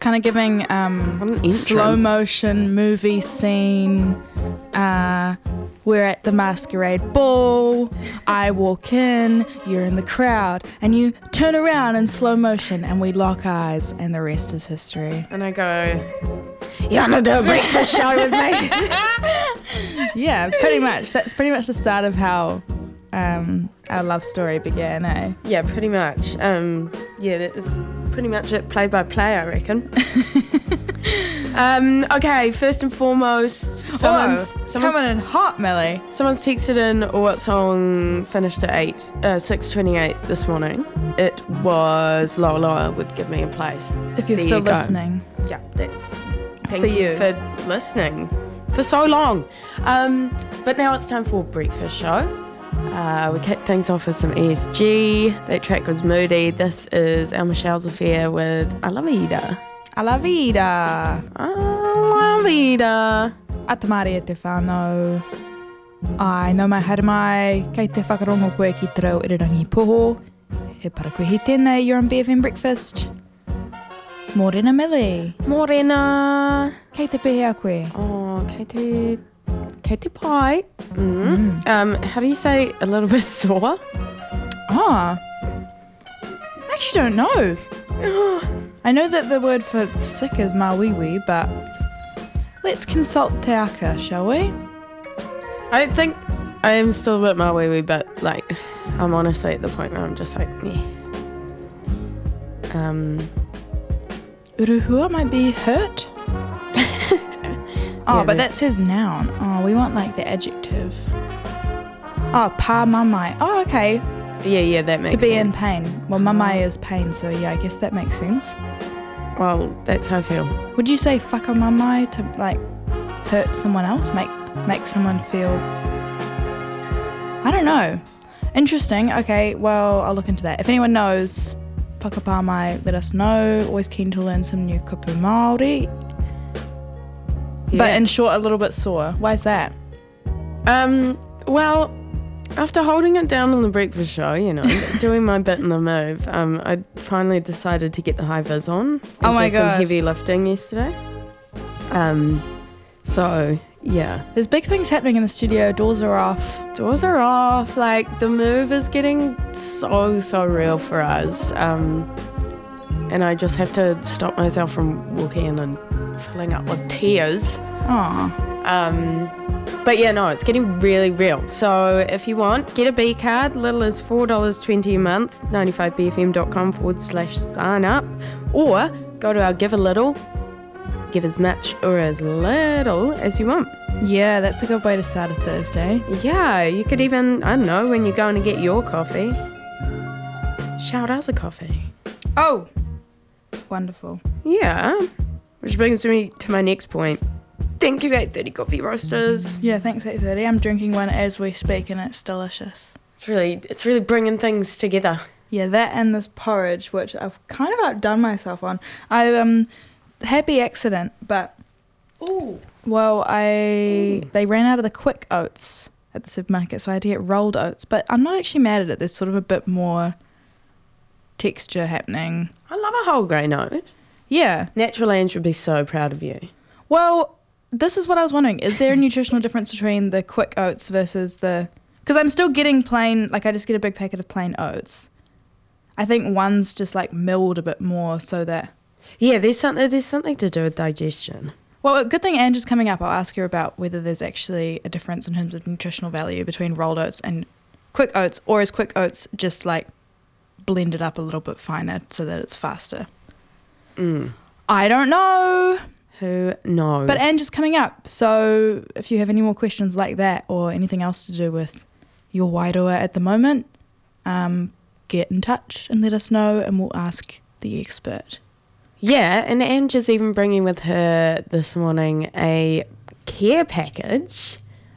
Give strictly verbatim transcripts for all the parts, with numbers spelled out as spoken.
kind of giving um, slow motion movie scene. Uh, we're at the masquerade ball. I walk in, you're in the crowd, and you turn around in slow motion, and we lock eyes, and the rest is history. And I go, you want to do a breakfast show with me? Yeah, pretty much. That's pretty much the start of how um, our love story began, eh? Yeah, pretty much. Um, yeah, that was pretty much it, play by play, I reckon. um, okay, first and foremost, someone's, Whoa, someone's coming in hot, Millie. Someone's texted in what song finished at eight, uh, six twenty-eight this morning. It was Loa Loa with Give Me a Place. If you're There still you go. listening. Yeah, that's thank For you. you. for listening for so long. Um, but now it's time for breakfast show. Uh, we kicked things off with some E S G. That track was moody. This is El Michelle's Affair with A La Vida. A la vida. A La Vida. Atamari e te whānau. Ai, nau mai haere mai, kei te whakarongo koe ki te reo irirangi poho. He para koe hi tēnei, you're on B F M Breakfast. Morena Millie. Morena. Kei te pehea koe. Oh, kei te, kei te pai. Mm. Mm. Um, how do you say a little bit sore? Ah. I actually don't know. I know that the word for sick is mawiwi, but let's consult Te Aka, shall we? I think I am still a bit mawiwi, but like, I'm honestly at the point where I'm just like, yeah. Um, Uruhua might be hurt. Oh, Yeah, but but- that says noun. Oh, we want like the adjective. Oh, pa mamai. Oh, okay. yeah, yeah, that makes To be sense. in pain. Well, mamai is pain, so yeah, I guess that makes sense. Well, that's how I feel. Would you say whakamamai to like hurt someone else? Make make someone feel... I don't know. Interesting. Okay, well, I'll look into that. If anyone knows whakapamai, let us know. Always keen to learn some new kupu Māori. But Yeah. in short, a little bit sore. Why is that? Um, well, after holding it down on the breakfast show, you know, doing my bit in the move, um, I finally decided to get the high vis on. And Oh my do some God. heavy lifting yesterday. Um, so yeah, There's big things happening in the studio. Doors are off. doors are off. Like the move is getting so so real for us. Um, and I just have to stop myself from walking in and filling up with tears. Aw. Um, but yeah, no, it's getting really real. So if you want, get a B card. Little as four dollars twenty a month, ninety-five bfm.com forward slash sign up. Or go to our Give a Little, give as much or as little as you want. Yeah, that's a good way to start a Thursday. Yeah, you could even, I don't know, when you're going to get your coffee, shout us a coffee. Oh! Wonderful. Yeah, which brings me to my next point. Thank you, eight thirty Coffee Roasters. Yeah, thanks eight thirty. I'm drinking one as we speak and it's delicious. It's really, it's really bringing things together. Yeah, that and this porridge, which I've kind of outdone myself on. I, um, happy accident, but, Ooh. well, I, they ran out of the quick oats at the supermarket, so I had to get rolled oats, but I'm not actually mad at it. There's sort of a bit more texture happening. I love a whole grain oat. Yeah. Natural Land should be so proud of you. Well, this is what I was wondering. Is there a nutritional difference between the quick oats versus the... Because I'm still getting plain... Like, I just get a big packet of plain oats. I think one's just, like, milled a bit more so that... Yeah, there's something there's something to do with digestion. Well, a good thing Angie's coming up. I'll ask her about whether there's actually a difference in terms of nutritional value between rolled oats and quick oats, or is quick oats just, like, blended up a little bit finer so that it's faster? Mm. I don't know. Who knows? But Angie's coming up, so if you have any more questions like that or anything else to do with your wairua at the moment, um, get in touch and let us know and we'll ask the expert. Yeah, and Angie's even bringing with her this morning a care package.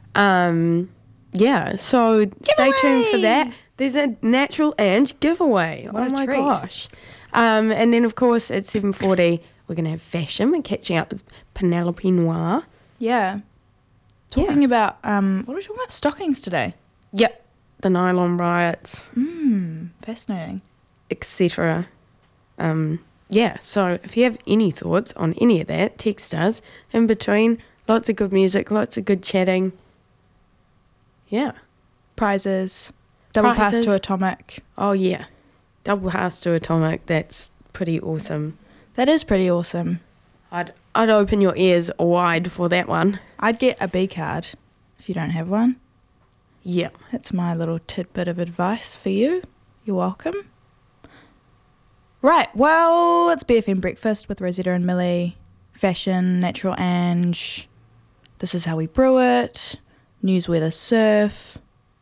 Um, yeah, so stay tuned for that. There's a Natural Ange giveaway. What oh a my treat. gosh. Um, and then, of course, at seven forty, we're going to have fashion. We're catching up with Penelope Noir. Yeah. Talking about, um, what are we talking about? Stockings today. Yep, the nylon riots, Hmm, fascinating. et cetera. Um, yeah, so if you have any thoughts on any of that, text us. In between, lots of good music, lots of good chatting. Yeah. Prizes. Double pass Prizes. to Atomic. Oh, yeah. Double pass to Atomic. That's pretty awesome. That is pretty awesome. I'd I'd open your ears wide for that one. I'd get a B card if you don't have one. Yeah. That's my little tidbit of advice for you. You're welcome. Right, well, it's B F M Breakfast with Rosetta and Millie. Fashion, natural Ange. This is how we brew it. News, weather, surf.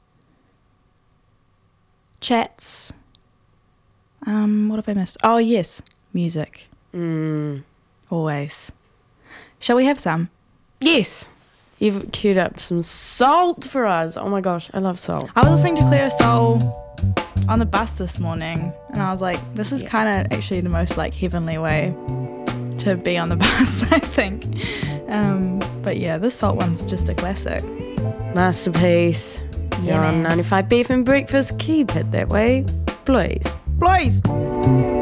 Chats. Um, what have I missed? Oh, yes, music. Mm. Always. Shall we have some? Yes. You've queued up some salt for us. Oh my gosh, I love salt. I was listening to Cleo Soul on the bus this morning, and I was like, this is Yeah. kind of actually the most like heavenly way to be on the bus, I think. Um, but yeah, this salt one's just a classic. Masterpiece. Yeah, You're on man. ninety-five B F M Breakfast. Keep it that way, please. Please.